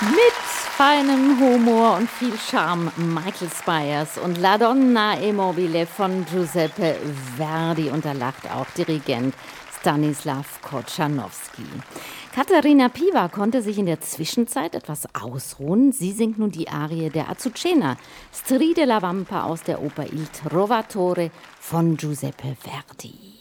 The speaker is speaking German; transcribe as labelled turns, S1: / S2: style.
S1: Mit feinem Humor und viel Charme Michael Spyers und La Donna e Mobile von Giuseppe Verdi und da lacht auch Dirigent Stanislav Kochanowski. Katharina Piva konnte sich in der Zwischenzeit etwas ausruhen. Sie singt nun die Arie der Azucena, Stride la Vampa aus der Oper Il Trovatore von Giuseppe Verdi.